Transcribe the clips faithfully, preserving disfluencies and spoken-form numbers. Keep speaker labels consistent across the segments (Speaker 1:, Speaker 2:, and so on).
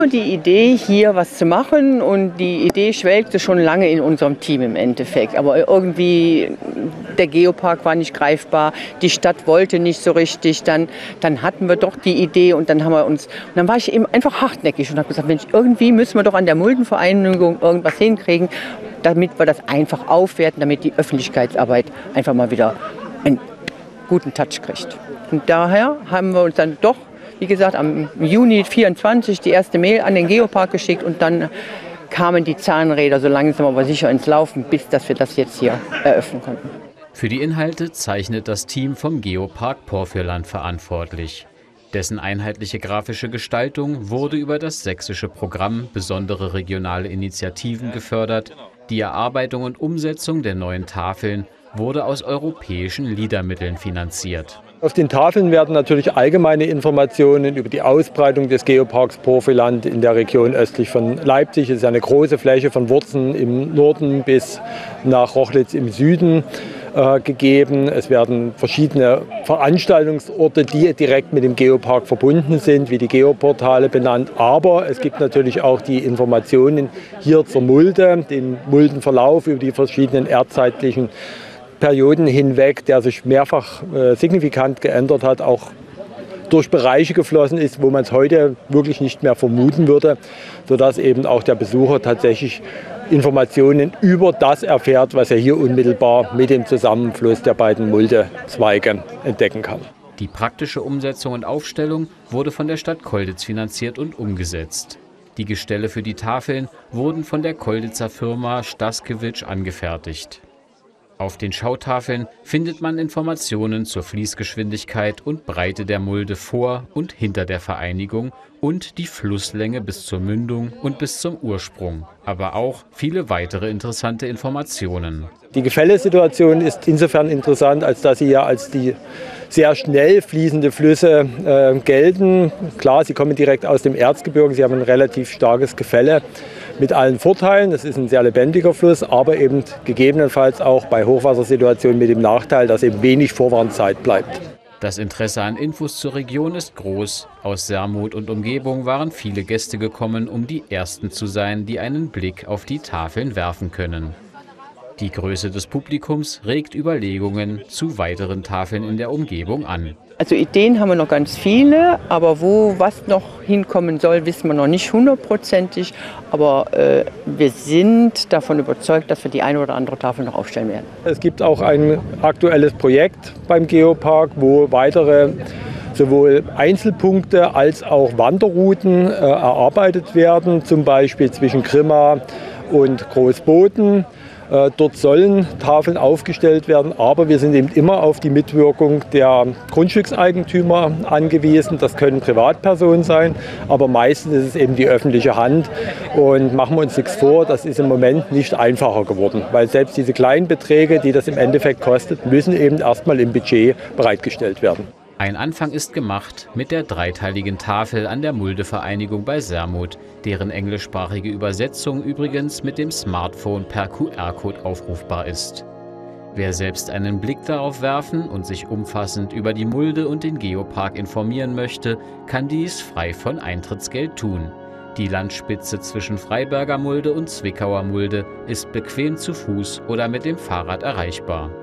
Speaker 1: Die Idee, hier was zu machen, und die Idee schwelgte schon lange in unserem Team im Endeffekt. Aber irgendwie, der Geopark war nicht greifbar, die Stadt wollte nicht so richtig. Dann, dann hatten wir doch die Idee, und dann haben wir uns, und dann war ich eben einfach hartnäckig und habe gesagt, Mensch, irgendwie müssen wir doch an der Muldenvereinigung irgendwas hinkriegen, damit wir das einfach aufwerten, damit die Öffentlichkeitsarbeit einfach mal wieder einen guten Touch kriegt. Und daher haben wir uns dann doch, wie gesagt, am Juni vierundzwanzig die erste Mail an den Geopark geschickt, und dann kamen die Zahnräder so langsam aber sicher ins Laufen, bis dass wir das jetzt hier eröffnen konnten.
Speaker 2: Für die Inhalte zeichnet das Team vom Geopark Porfürland verantwortlich. Dessen einheitliche grafische Gestaltung wurde über das sächsische Programm Besondere regionale Initiativen gefördert. Die Erarbeitung und Umsetzung der neuen Tafeln wurde aus europäischen Liedermitteln finanziert.
Speaker 3: Auf den Tafeln werden natürlich allgemeine Informationen über die Ausbreitung des Geoparks Porfürland in der Region östlich von Leipzig. Es ist eine große Fläche von Wurzen im Norden bis nach Rochlitz im Süden äh, gegeben. Es werden verschiedene Veranstaltungsorte, die direkt mit dem Geopark verbunden sind, wie die Geoportale benannt. Aber es gibt natürlich auch die Informationen hier zur Mulde, den Muldenverlauf über die verschiedenen erdzeitlichen Perioden hinweg, der sich mehrfach äh, signifikant geändert hat, auch durch Bereiche geflossen ist, wo man es heute wirklich nicht mehr vermuten würde, sodass eben auch der Besucher tatsächlich Informationen über das erfährt, was er hier unmittelbar mit dem Zusammenfluss der beiden Muldezweige entdecken kann.
Speaker 2: Die praktische Umsetzung und Aufstellung wurde von der Stadt Colditz finanziert und umgesetzt. Die Gestelle für die Tafeln wurden von der Colditzer Firma Staskiewicz angefertigt. Auf den Schautafeln findet man Informationen zur Fließgeschwindigkeit und Breite der Mulde vor und hinter der Vereinigung und die Flusslänge bis zur Mündung und bis zum Ursprung, aber auch viele weitere interessante Informationen.
Speaker 3: Die Gefällesituation ist insofern interessant, als dass sie ja als die sehr schnell fließende Flüsse äh, gelten. Klar, sie kommen direkt aus dem Erzgebirge, sie haben ein relativ starkes Gefälle. Mit allen Vorteilen, es ist ein sehr lebendiger Fluss, aber eben gegebenenfalls auch bei Hochwassersituationen mit dem Nachteil, dass eben wenig Vorwarnzeit bleibt.
Speaker 2: Das Interesse an Infos zur Region ist groß. Aus Sermut und Umgebung waren viele Gäste gekommen, um die Ersten zu sein, die einen Blick auf die Tafeln werfen können. Die Größe des Publikums regt Überlegungen zu weiteren Tafeln in der Umgebung an.
Speaker 1: Also Ideen haben wir noch ganz viele, aber wo was noch hinkommen soll, wissen wir noch nicht hundertprozentig. Aber äh, wir sind davon überzeugt, dass wir die eine oder andere Tafel noch aufstellen werden.
Speaker 3: Es gibt auch ein aktuelles Projekt beim Geopark, wo weitere sowohl Einzelpunkte als auch Wanderrouten äh, erarbeitet werden, zum Beispiel zwischen Grimma und Großboden. Dort sollen Tafeln aufgestellt werden, aber wir sind eben immer auf die Mitwirkung der Grundstückseigentümer angewiesen. Das können Privatpersonen sein, aber meistens ist es eben die öffentliche Hand. Und machen wir uns nichts vor, das ist im Moment nicht einfacher geworden, weil selbst diese kleinen Beträge, die das im Endeffekt kostet, müssen eben erstmal im Budget bereitgestellt werden.
Speaker 2: Ein Anfang ist gemacht mit der dreiteiligen Tafel an der Muldevereinigung bei Sermut, deren englischsprachige Übersetzung übrigens mit dem Smartphone per Q R-Code aufrufbar ist. Wer selbst einen Blick darauf werfen und sich umfassend über die Mulde und den Geopark informieren möchte, kann dies frei von Eintrittsgeld tun. Die Landspitze zwischen Freiberger Mulde und Zwickauer Mulde ist bequem zu Fuß oder mit dem Fahrrad erreichbar.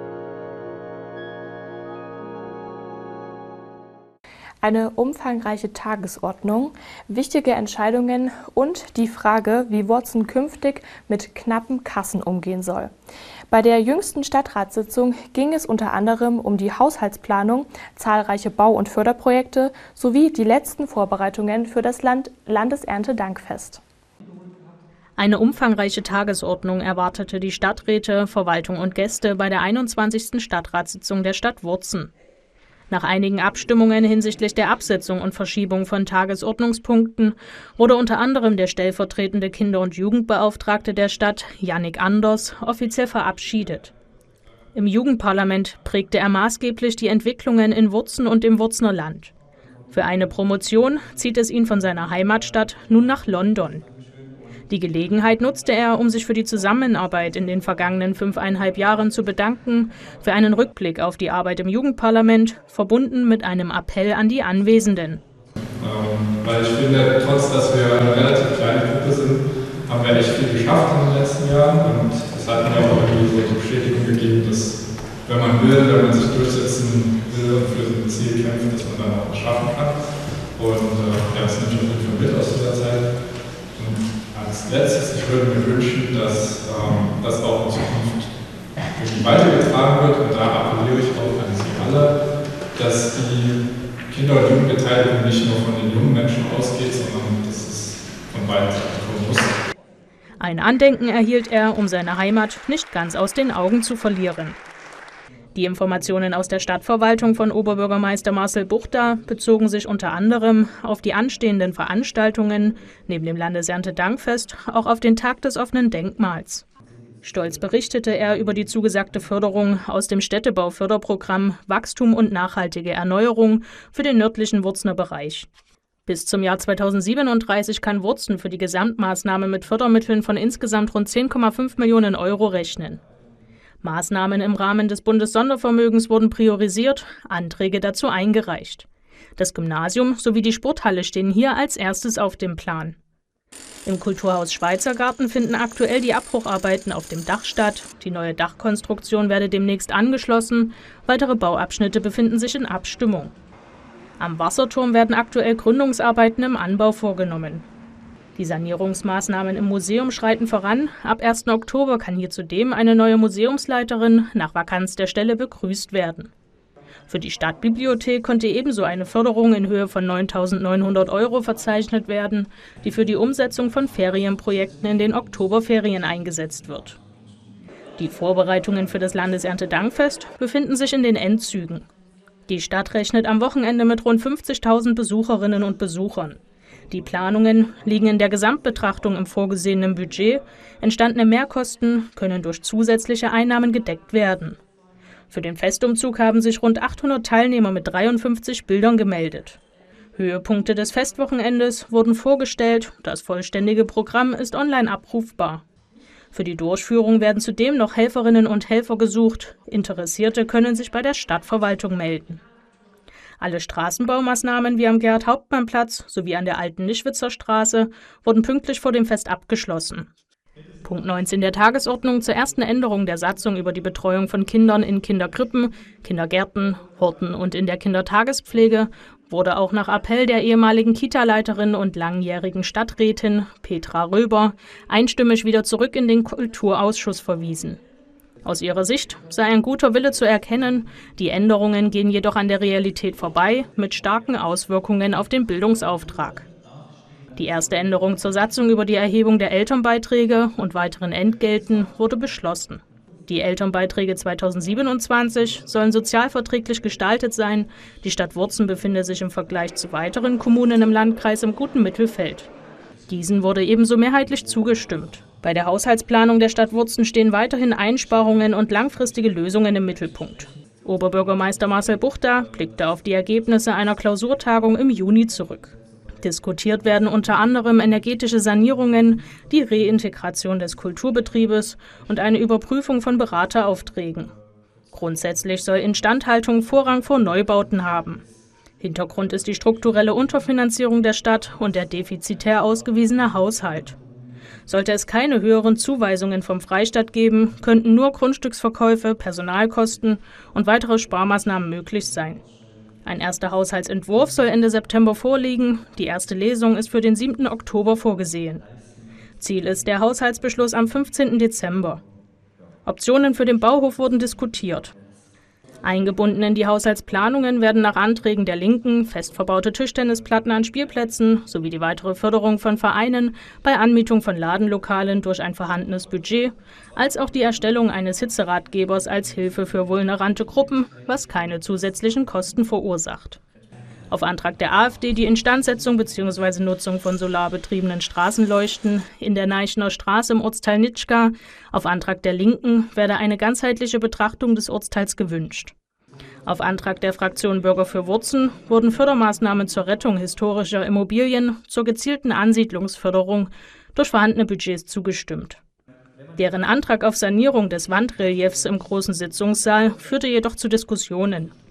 Speaker 4: Eine umfangreiche Tagesordnung, wichtige Entscheidungen und die Frage, wie Worzen künftig mit knappen Kassen umgehen soll. Bei der jüngsten Stadtratssitzung ging es unter anderem um die Haushaltsplanung, zahlreiche Bau- und Förderprojekte sowie die letzten Vorbereitungen für das Land Landeserntedankfest.
Speaker 5: Eine umfangreiche Tagesordnung erwartete die Stadträte, Verwaltung und Gäste bei der einundzwanzigsten Stadtratssitzung der Stadt Wurzen. Nach einigen Abstimmungen hinsichtlich der Absetzung und Verschiebung von Tagesordnungspunkten wurde unter anderem der stellvertretende Kinder- und Jugendbeauftragte der Stadt, Jannik Anders, offiziell verabschiedet. Im Jugendparlament prägte er maßgeblich die Entwicklungen in Wurzen und im Wurzener Land. Für eine Promotion zieht es ihn von seiner Heimatstadt nun nach London. Die Gelegenheit nutzte er, um sich für die Zusammenarbeit in den vergangenen fünfeinhalb Jahren zu bedanken, für einen Rückblick auf die Arbeit im Jugendparlament, verbunden mit einem Appell an die Anwesenden.
Speaker 6: Ähm, weil ich finde, trotz dass wir eine relativ kleine Gruppe sind, haben wir echt viel geschafft in den letzten Jahren und es hat mir auch irgendwie so die Bestätigung gegeben, dass wenn man will, wenn man sich durchsetzen will und für so ein Ziel kämpft, dass man dann auch was schaffen kann. Und äh, ja, das nehme ich auf jeden Fall mit aus dieser Zeit. Und als letztes, ich würde mir wünschen, dass ähm, das auch in Zukunft irgendwie weitergetragen wird und da appelliere ich auch an Sie alle, dass die Kinder- und Jugendbeteiligung nicht nur von den jungen Menschen ausgeht, sondern dass es von beiden Seiten kommen muss.
Speaker 5: Ein Andenken erhielt er, um seine Heimat nicht ganz aus den Augen zu verlieren. Die Informationen aus der Stadtverwaltung von Oberbürgermeister Marcel Buchter bezogen sich unter anderem auf die anstehenden Veranstaltungen, neben dem Landeserntedankfest auch auf den Tag des offenen Denkmals. Stolz berichtete er über die zugesagte Förderung aus dem Städtebauförderprogramm Wachstum und nachhaltige Erneuerung für den nördlichen Wurzner Bereich. Bis zum Jahr zweitausendsiebenunddreißig kann Wurzen für die Gesamtmaßnahme mit Fördermitteln von insgesamt rund zehn Komma fünf Millionen Euro rechnen. Maßnahmen im Rahmen des Bundessondervermögens wurden priorisiert, Anträge dazu eingereicht. Das Gymnasium sowie die Sporthalle stehen hier als erstes auf dem Plan. Im Kulturhaus Schweizergarten finden aktuell die Abbrucharbeiten auf dem Dach statt. Die neue Dachkonstruktion werde demnächst angeschlossen. Weitere Bauabschnitte befinden sich in Abstimmung. Am Wasserturm werden aktuell Gründungsarbeiten im Anbau vorgenommen. Die Sanierungsmaßnahmen im Museum schreiten voran. Ab ersten Oktober kann hier zudem eine neue Museumsleiterin nach Vakanz der Stelle begrüßt werden. Für die Stadtbibliothek konnte ebenso eine Förderung in Höhe von neuntausendneunhundert Euro verzeichnet werden, die für die Umsetzung von Ferienprojekten in den Oktoberferien eingesetzt wird. Die Vorbereitungen für das Landeserntedankfest befinden sich in den Endzügen. Die Stadt rechnet am Wochenende mit rund fünfzigtausend Besucherinnen und Besuchern. Die Planungen liegen in der Gesamtbetrachtung im vorgesehenen Budget. Entstandene Mehrkosten können durch zusätzliche Einnahmen gedeckt werden. Für den Festumzug haben sich rund achthundert Teilnehmer mit dreiundfünfzig Bildern gemeldet. Höhepunkte des Festwochenendes wurden vorgestellt. Das vollständige Programm ist online abrufbar. Für die Durchführung werden zudem noch Helferinnen und Helfer gesucht. Interessierte können sich bei der Stadtverwaltung melden. Alle Straßenbaumaßnahmen wie am Gerhard-Hauptmann-Platz sowie an der Alten Nischwitzer Straße wurden pünktlich vor dem Fest abgeschlossen. Punkt neunzehn der Tagesordnung zur ersten Änderung der Satzung über die Betreuung von Kindern in Kinderkrippen, Kindergärten, Horten und in der Kindertagespflege wurde auch nach Appell der ehemaligen Kita-Leiterin und langjährigen Stadträtin Petra Röber einstimmig wieder zurück in den Kulturausschuss verwiesen. Aus ihrer Sicht sei ein guter Wille zu erkennen, die Änderungen gehen jedoch an der Realität vorbei, mit starken Auswirkungen auf den Bildungsauftrag. Die erste Änderung zur Satzung über die Erhebung der Elternbeiträge und weiteren Entgelten wurde beschlossen. Die Elternbeiträge zweitausendsiebenundzwanzig sollen sozialverträglich gestaltet sein. Die Stadt Wurzen befindet sich im Vergleich zu weiteren Kommunen im Landkreis im guten Mittelfeld. Diesen wurde ebenso mehrheitlich zugestimmt. Bei der Haushaltsplanung der Stadt Wurzen stehen weiterhin Einsparungen und langfristige Lösungen im Mittelpunkt. Oberbürgermeister Marcel Buchter blickte auf die Ergebnisse einer Klausurtagung im Juni zurück. Diskutiert werden unter anderem energetische Sanierungen, die Reintegration des Kulturbetriebes und eine Überprüfung von Berateraufträgen. Grundsätzlich soll Instandhaltung Vorrang vor Neubauten haben. Hintergrund ist die strukturelle Unterfinanzierung der Stadt und der defizitär ausgewiesene Haushalt. Sollte es keine höheren Zuweisungen vom Freistaat geben, könnten nur Grundstücksverkäufe, Personalkosten und weitere Sparmaßnahmen möglich sein. Ein erster Haushaltsentwurf soll Ende September vorliegen. Die erste Lesung ist für den siebten Oktober vorgesehen. Ziel ist der Haushaltsbeschluss am fünfzehnten Dezember. Optionen für den Bauhof wurden diskutiert. Eingebunden in die Haushaltsplanungen werden nach Anträgen der Linken fest verbaute Tischtennisplatten an Spielplätzen sowie die weitere Förderung von Vereinen bei Anmietung von Ladenlokalen durch ein vorhandenes Budget, als auch die Erstellung eines Hitzeratgebers als Hilfe für vulnerante Gruppen, was keine zusätzlichen Kosten verursacht. Auf Antrag der AfD die Instandsetzung bzw. Nutzung von solarbetriebenen Straßenleuchten in der Neichener Straße im Ortsteil Nitschka. Auf Antrag der Linken werde eine ganzheitliche Betrachtung des Ortsteils gewünscht. Auf Antrag der Fraktion Bürger für Wurzen wurden Fördermaßnahmen zur Rettung historischer Immobilien zur gezielten Ansiedlungsförderung durch vorhandene Budgets zugestimmt. Deren Antrag auf Sanierung des Wandreliefs im großen Sitzungssaal führte jedoch zu Diskussionen.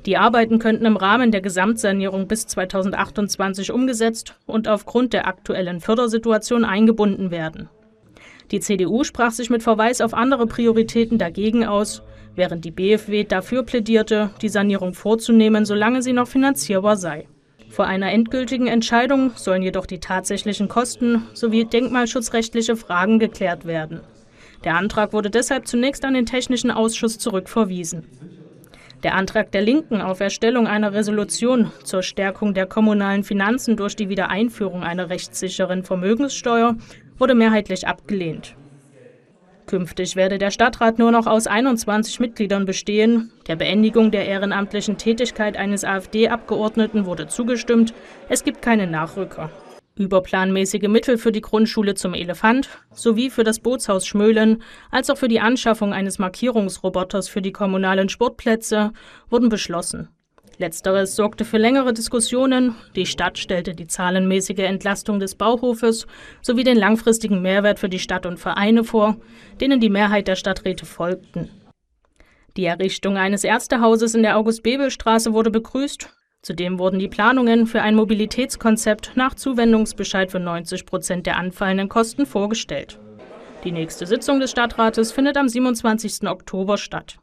Speaker 5: Die Arbeiten könnten im Rahmen der Gesamtsanierung bis zweitausendachtundzwanzig umgesetzt und aufgrund der aktuellen Fördersituation eingebunden werden. Die C D U sprach sich mit Verweis auf andere Prioritäten dagegen aus, während die B F W dafür plädierte, die Sanierung vorzunehmen, solange sie noch finanzierbar sei. Vor einer endgültigen Entscheidung sollen jedoch die tatsächlichen Kosten sowie denkmalschutzrechtliche Fragen geklärt werden. Der Antrag wurde deshalb zunächst an den Technischen Ausschuss zurückverwiesen. Der Antrag der Linken auf Erstellung einer Resolution zur Stärkung der kommunalen Finanzen durch die Wiedereinführung einer rechtssicheren Vermögenssteuer wurde mehrheitlich abgelehnt. Künftig werde der Stadtrat nur noch aus einundzwanzig Mitgliedern bestehen. Der Beendigung der ehrenamtlichen Tätigkeit eines AfD-Abgeordneten wurde zugestimmt. Es gibt keine Nachrücker. Überplanmäßige Mittel für die Grundschule zum Elefant sowie für das Bootshaus Schmölen als auch für die Anschaffung eines Markierungsroboters für die kommunalen Sportplätze wurden beschlossen. Letzteres sorgte für längere Diskussionen. Die Stadt stellte die zahlenmäßige Entlastung des Bauhofes sowie den langfristigen Mehrwert für die Stadt und Vereine vor, denen die Mehrheit der Stadträte folgten. Die Errichtung eines Ärztehauses in der August-Bebel-Straße wurde begrüßt. Zudem wurden die Planungen für ein Mobilitätskonzept nach Zuwendungsbescheid für neunzig Prozent der anfallenden Kosten vorgestellt. Die nächste Sitzung des Stadtrates findet am siebenundzwanzigsten Oktober statt.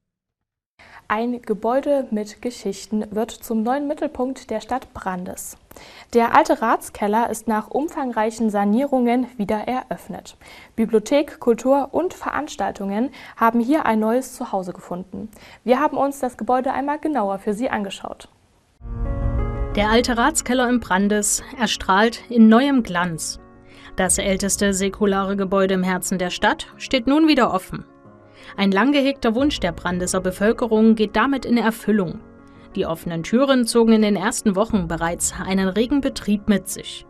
Speaker 4: Ein Gebäude mit Geschichten wird zum neuen Mittelpunkt der Stadt Brandes. Der alte Ratskeller ist nach umfangreichen Sanierungen wieder eröffnet. Bibliothek, Kultur und Veranstaltungen haben hier ein neues Zuhause gefunden. Wir haben uns das Gebäude einmal genauer für Sie angeschaut.
Speaker 5: Der alte Ratskeller in Brandes erstrahlt in neuem Glanz. Das älteste säkulare Gebäude im Herzen der Stadt steht nun wieder offen. Ein lang gehegter Wunsch der Brandeser Bevölkerung geht damit in Erfüllung. Die offenen Türen zogen in den ersten Wochen bereits einen regen Betrieb mit sich.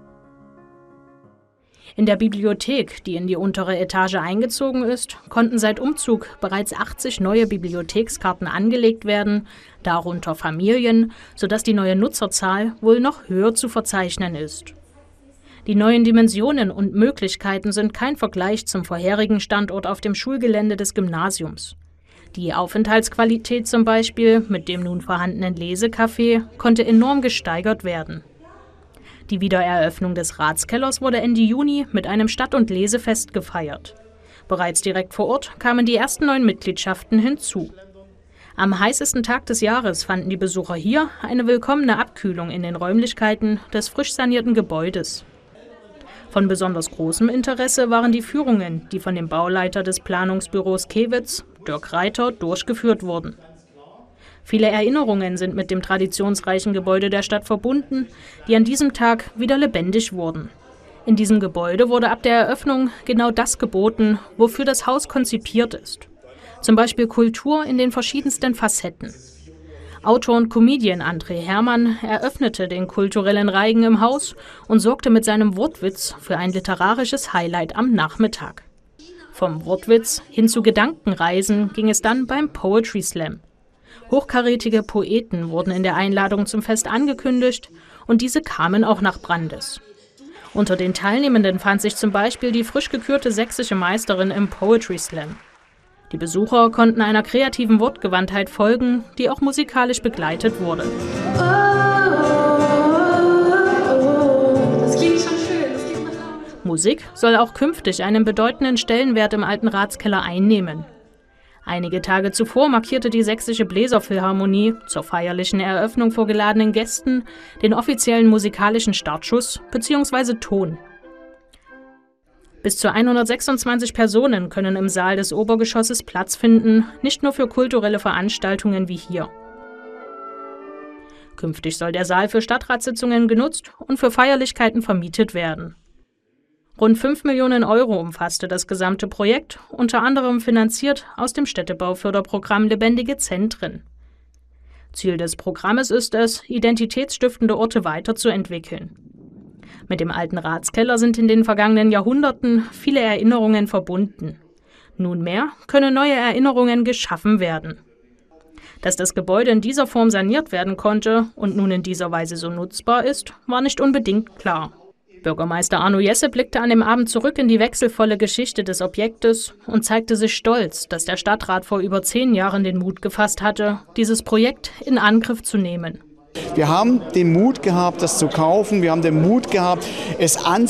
Speaker 5: In der Bibliothek, die in die untere Etage eingezogen ist, konnten seit Umzug bereits achtzig neue Bibliothekskarten angelegt werden, darunter Familien, sodass die neue Nutzerzahl wohl noch höher zu verzeichnen ist. Die neuen Dimensionen und Möglichkeiten sind kein Vergleich zum vorherigen Standort auf dem Schulgelände des Gymnasiums. Die Aufenthaltsqualität zum Beispiel mit dem nun vorhandenen Lesecafé konnte enorm gesteigert werden. Die Wiedereröffnung des Ratskellers wurde Ende Juni mit einem Stadt- und Lesefest gefeiert. Bereits direkt vor Ort kamen die ersten neuen Mitgliedschaften hinzu. Am heißesten Tag des Jahres fanden die Besucher hier eine willkommene Abkühlung in den Räumlichkeiten des frisch sanierten Gebäudes. Von besonders großem Interesse waren die Führungen, die von dem Bauleiter des Planungsbüros Kewitz, Dirk Reiter, durchgeführt wurden. Viele Erinnerungen sind mit dem traditionsreichen Gebäude der Stadt verbunden, die an diesem Tag wieder lebendig wurden. In diesem Gebäude wurde ab der Eröffnung genau das geboten, wofür das Haus konzipiert ist. Zum Beispiel Kultur in den verschiedensten Facetten. Autor und Comedian André Hermann eröffnete den kulturellen Reigen im Haus und sorgte mit seinem Wortwitz für ein literarisches Highlight am Nachmittag. Vom Wortwitz hin zu Gedankenreisen ging es dann beim Poetry Slam. Hochkarätige Poeten wurden in der Einladung zum Fest angekündigt und diese kamen auch nach Brandes. Unter den Teilnehmenden fand sich zum Beispiel die frisch gekürte sächsische Meisterin im Poetry Slam. Die Besucher konnten einer kreativen Wortgewandtheit folgen, die auch musikalisch begleitet wurde.
Speaker 7: Das klingt schon schön, das klingt nach Laut.
Speaker 5: Musik soll auch künftig einen bedeutenden Stellenwert im alten Ratskeller einnehmen. Einige Tage zuvor markierte die Sächsische Bläserphilharmonie zur feierlichen Eröffnung vor geladenen Gästen den offiziellen musikalischen Startschuss bzw. Ton. Bis zu hundertsechsundzwanzig Personen können im Saal des Obergeschosses Platz finden, nicht nur für kulturelle Veranstaltungen wie hier. Künftig soll der Saal für Stadtratssitzungen genutzt und für Feierlichkeiten vermietet werden. Rund fünf Millionen Euro umfasste das gesamte Projekt, unter anderem finanziert aus dem Städtebauförderprogramm Lebendige Zentren. Ziel des Programmes ist es, identitätsstiftende Orte weiterzuentwickeln. Mit dem alten Ratskeller sind in den vergangenen Jahrhunderten viele Erinnerungen verbunden. Nunmehr können neue Erinnerungen geschaffen werden. Dass das Gebäude in dieser Form saniert werden konnte und nun in dieser Weise so nutzbar ist, war nicht unbedingt klar. Bürgermeister Arno Jesse blickte an dem Abend zurück in die wechselvolle Geschichte des Objektes und zeigte sich stolz, dass der Stadtrat vor über zehn Jahren den Mut gefasst hatte, dieses Projekt in Angriff zu nehmen.
Speaker 8: Wir haben den Mut gehabt, das zu kaufen. Wir haben den Mut gehabt, es anzunehmen.